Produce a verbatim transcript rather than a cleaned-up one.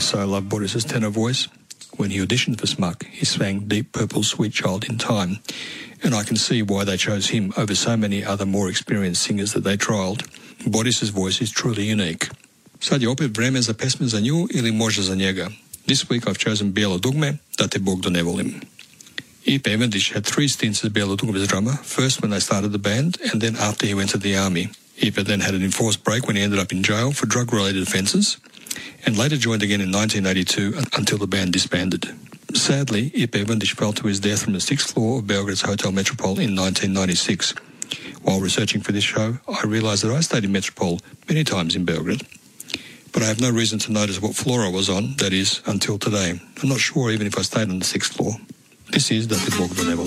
also love Boris's tenor voice. When he auditioned for Smuck, he sang Deep Purple Sweet Child in Time, and I can see why they chose him over so many other more experienced singers that they trialled. Boris's voice is truly unique. Sad je opet vreme za pesme za nju ili može za njega. This week I've chosen Bijelo dugme, Da te Bog da ne volim. Ipe Evendish had three stints as Bijelo dugme's drummer, first when they started the band and then after he went to the army. Ipe then had an enforced break when he ended up in jail for drug-related offences, and later joined again in nineteen eighty-two until the band disbanded. Sadly, Ipe Evendish fell to his death from the sixth floor of Belgrade's Hotel Metropole in nineteen ninety-six. While researching for this show, I realised that I stayed in Metropole many times in Belgrade, but I have no reason to notice what floor I was on, that is, until today. I'm not sure even if I stayed on the sixth floor. This is Da te Bog da ne volim.